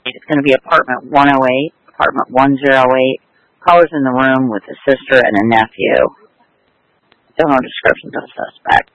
It's going to be apartment 108, apartment 108. Caller's in the room with a sister and a nephew. Don't know descriptions of suspect.